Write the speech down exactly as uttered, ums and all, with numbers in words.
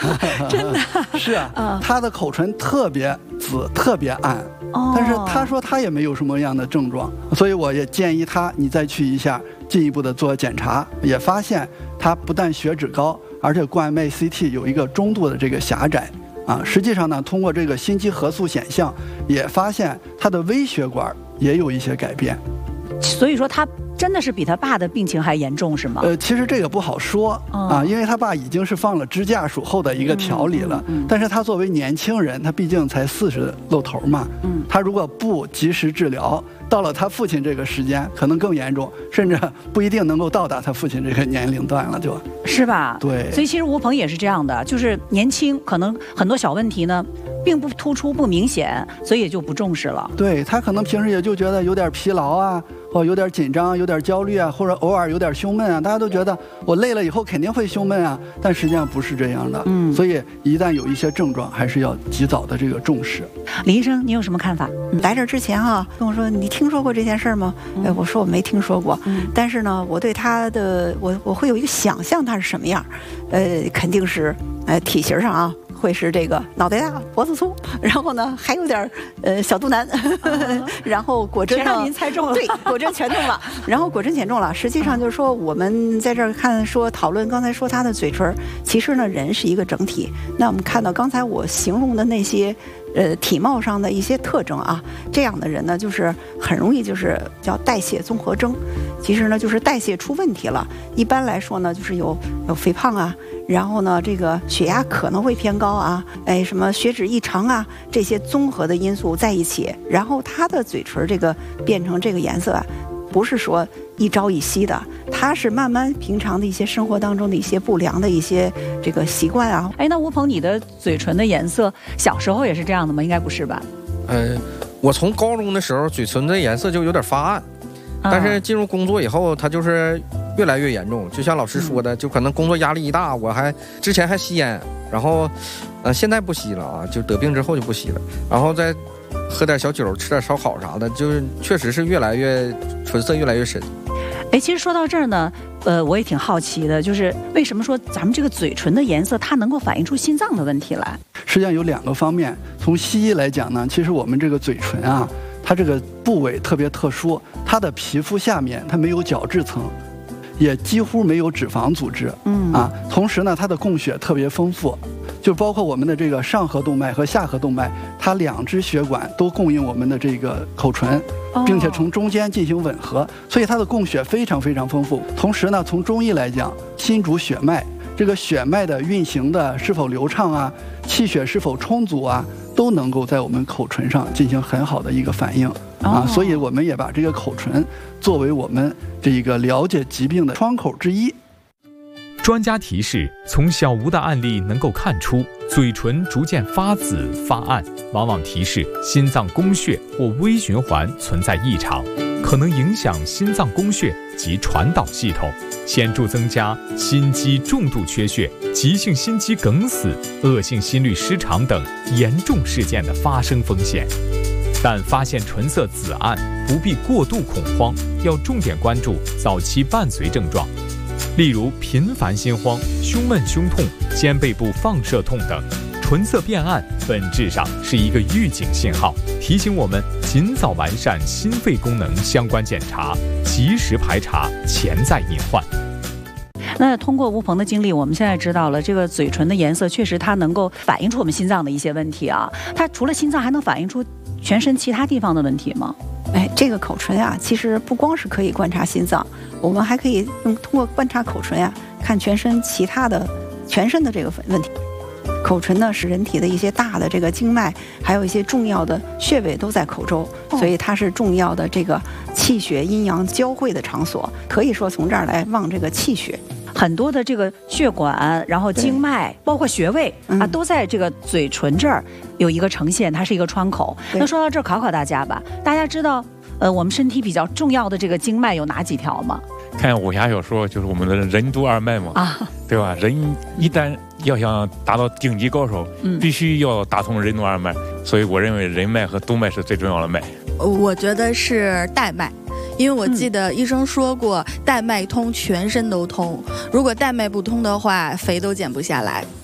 真的是啊，嗯、他的口唇特别紫，特别暗。 哦， 但是他说他也没有什么样的症状，所以我也建议他，你再去一下进一步的做检查，也发现他不但血脂高，而且冠脉 C T 有一个中度的这个狭窄。啊，实际上呢，通过这个心肌核素显像，也发现他的微血管也有一些改变。 所以说他真的是比他爸的病情还严重是吗？ 呃，其实这个不好说、嗯、啊，因为他爸已经是放了支架术后的一个调理了、嗯嗯嗯、但是他作为年轻人，他毕竟才四十露头嘛，嗯，他如果不及时治疗，到了他父亲这个时间可能更严重，甚至不一定能够到达他父亲这个年龄段了，就是吧？ 对， 所以其实吴鹏也是这样的，就是年轻，可能很多小问题呢并不突出不明显，所以也就不重视了。 对，他可能平时也就觉得有点疲劳啊，或有点紧张，有点焦虑啊，或者偶尔有点胸闷啊，大家都觉得我累了以后肯定会胸闷啊，但实际上不是这样的。嗯，所以一旦有一些症状，还是要及早的这个重视。 李医生，你有什么看法？ 来这之前啊，跟我说你听说过这件事吗？嗯、哎，我说我没听说过，嗯、但是呢，我对他的我我会有一个想象，他是什么样，呃，肯定是呃体型上啊。会是这个脑袋大脖子粗，然后呢还有点呃小肚腩，嗯、然后果真呢， 全让您猜中了， 对，果真全中了，然后果真全中了。实际上就是说，我们在这儿看说讨论，刚才说他的嘴唇，其实呢人是一个整体。那我们看到刚才我形容的那些呃体貌上的一些特征啊，这样的人呢，就是很容易就是叫代谢综合征，其实呢就是代谢出问题了。一般来说呢，就是有有肥胖啊。然后呢，这个血压可能会偏高啊，哎，什么血脂异常啊，这些综合的因素在一起，然后他的嘴唇这个变成这个颜色啊，不是说一朝一夕的，它是慢慢平常的一些生活当中的一些不良的一些这个习惯啊。 哎，那吴鹏，你的嘴唇的颜色小时候也是这样的吗？应该不是吧？ 呃，我从高中的时候嘴唇的颜色就有点发暗，但是进入工作以后，它就是越来越严重，就像老师说的，就可能工作压力一大，我还之前还吸烟，然后，呃，现在不吸了啊，就得病之后就不吸了，然后再喝点小酒，吃点烧烤啥的，就是确实是越来越唇色越来越深。 哎，其实说到这儿呢，呃，我也挺好奇的，就是为什么说咱们这个嘴唇的颜色，它能够反映出心脏的问题来？ 实际上有两个方面，从西医来讲呢，其实我们这个嘴唇啊，它这个部位特别特殊，它的皮肤下面它没有角质层。也几乎没有脂肪组织，嗯啊，同时呢，它的供血特别丰富，就包括我们的这个上颌动脉和下颌动脉，它两支血管都供应我们的这个口唇，并且从中间进行吻合，所以它的供血非常非常丰富。同时呢，从中医来讲，心主血脉，这个血脉的运行的是否流畅啊，气血是否充足啊，都能够在我们口唇上进行很好的一个反应。啊，所以我们也把这个口唇作为我们这一个了解疾病的窗口之一。 专家提示，从小吴的案例能够看出，嘴唇逐渐发紫发暗，往往提示心脏供血或微循环存在异常，可能影响心脏供血及传导系统，显著增加心肌重度缺血、急性心肌梗死、恶性心律失常等严重事件的发生风险。但发现唇色紫暗，不必过度恐慌，要重点关注早期伴随症状，例如频繁心慌、胸闷胸痛、肩背部放射痛等。唇色变暗本质上是一个预警信号，提醒我们尽早完善心肺功能相关检查，及时排查潜在隐患。 那通过吴鹏的经历，我们现在知道了这个嘴唇的颜色确实它能够反映出我们心脏的一些问题啊。它除了心脏还能反映出全身其他地方的问题吗？ 哎，这个口唇啊，其实不光是可以观察心脏，我们还可以用通过观察口唇啊，看全身其他的全身的这个问题。口唇呢是人体的一些大的这个经脉，还有一些重要的穴位都在口周，所以它是重要的这个气血阴阳交汇的场所，可以说从这儿来望这个气血。 很多的这个血管，然后经脉，包括穴位啊，都在这个嘴唇这儿有一个呈现，它是一个窗口。那说到这儿，考考大家吧，大家知道，呃，我们身体比较重要的这个经脉有哪几条吗？ 看武侠小说，就是我们的任督二脉嘛，啊，对吧？人一旦要想达到顶级高手，嗯，必须要打通任督二脉，所以我认为人脉和督脉是最重要的脉。 我觉得是带脉。因为我记得医生说过，带脉通全身都通，如果带脉不通的话，肥都减不下来。